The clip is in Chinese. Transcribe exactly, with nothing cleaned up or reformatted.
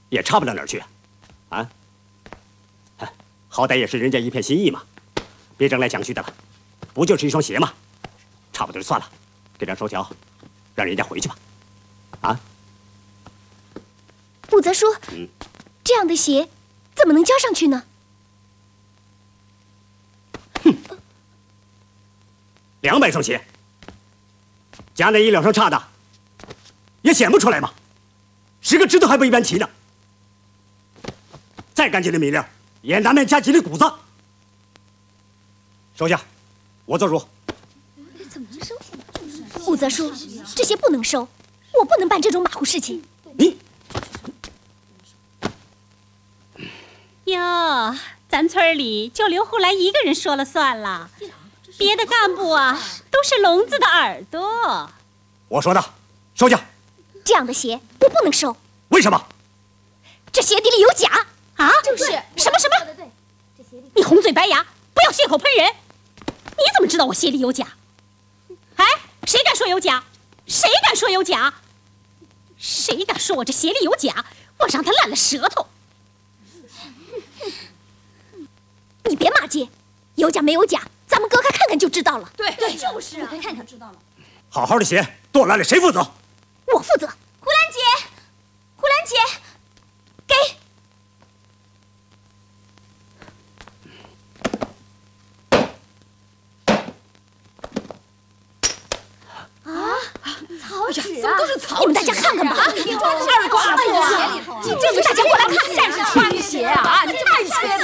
也差不到哪儿去啊！啊，哎，好歹也是人家一片心意嘛，别争来抢去的了。不就是一双鞋吗？差不多就算了，这张收条，让人家回去吧。啊？ 武则叔， 嗯， 这样的鞋怎么能交上去呢？ 哼，两百双鞋，家内一两双差的，也显不出来吗？十个指头还不一般齐呢。再干净的米粒，也难免加几粒谷子。收下，我做主。 怎么收？武则叔，这些不能收，我不能办这种马虎事情。 你。 哟，咱村里就刘胡兰一个人说了算了，别的干部啊都是聋子的耳朵。 我说的，收下。 这样的鞋我不能收。 为什么？ 这鞋底里有假啊！ 就是什么什么？你红嘴白牙，不要血口喷人！你怎么知道我鞋里有假？哎，谁敢说有假？谁敢说有假？谁敢说我这鞋里有假？我让他烂了舌头！ 你别骂街，有假没有假，咱们割开看看就知道了。 对对，就是啊，割开看看知道了。 好好的鞋剁烂了，谁负责？ 我负责。胡兰姐，胡兰姐，给。啊，草纸啊！ 都是草纸， 你们大家看看吧。 二瓜子鞋里头， 你们大家过来看， 这是穿鞋啊！你太缺了。